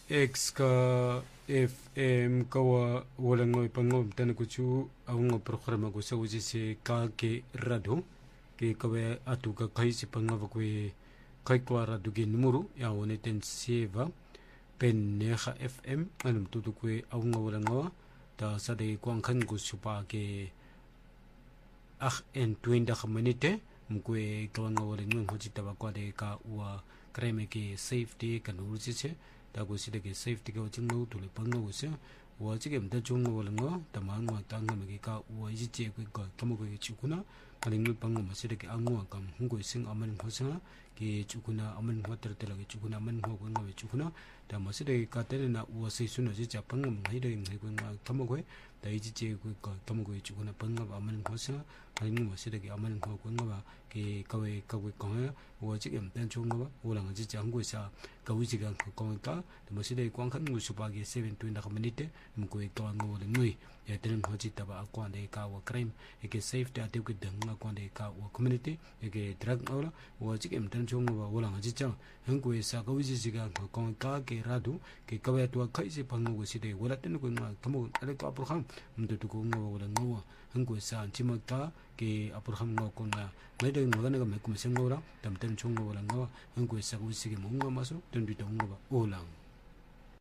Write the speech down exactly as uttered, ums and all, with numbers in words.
X ka F M kawa walang ngoy pangom tan ko chu ang programa ko sa uji se ka ke rado ke kawe atu ka kai si pangava ko kai ko rado ge numero ya woni ten seva pen ne kha F M anum tu tu ko ang walang ngawa ta sa de ko ang kan ko supa ke ach en twenty minute mu ko ka ang walang ngom hoji ta ba ko de ka wa kreme ke safety kan uji se 다고 시대게 세이프티가 증노 돌이 방노고 있어. 와 지금 더 좋은 거 보는 거 담아는 땅감에가 와 이제 그거 담아고 지구나 아니면 방금 시대게 안무와 감 홍고 있음 아만 호사 게 지구나 아만 호들 때라게 지구나 아만 호고 거 지구나 담아 시대게 가때나 와 세수는 진짜 방금 해도 있는 거 담아고 다 이제 그거 담아고 지구나 방금 아만 호사 아니면 시대게 아만 호고 거게 가we 가we 거야 와 지금 더 좋은 거 오랑 진짜 한고 있어 가우지가 거니까 뭐 시대에 광한 거 수박이 seventy na minute mko ito ang ngol ngui ya tenen hoji taba akwa de ka wa crime eke safety ate ku dang akwa de ka wa community eke drug ola wa jikem tan chung wa wala ngaji cha hangko sa ka wiji siga ko ka ke radu ke ka wa to kai se pang go side wala ten ko ma kamo ale ko apurham mdu tu ko ngo wala ngo hangko sa chima ka ke apurham ngo ko na mai de ngo na ga me ku se ngo ra tam tan chung wala ngo hangko sa ko wiji ge mo ngo maso ten du dong ngo ba olang